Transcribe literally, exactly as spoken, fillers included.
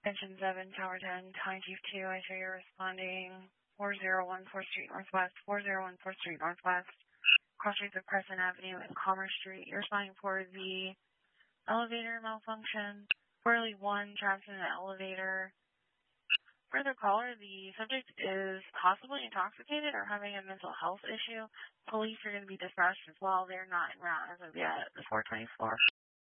Attention seven, Tower ten, Time Chief two, I show you're responding four zero one fourth Street Northwest, four zero one fourth Street Northwest, cross streets of Crescent Avenue and Commerce Street. You're responding for the elevator malfunction, Whirly one, trapped in an elevator. Further caller, the subject is possibly intoxicated or having a mental health issue. Police are going to be dispatched as well. They're not en route as of yet, the four twenty-four.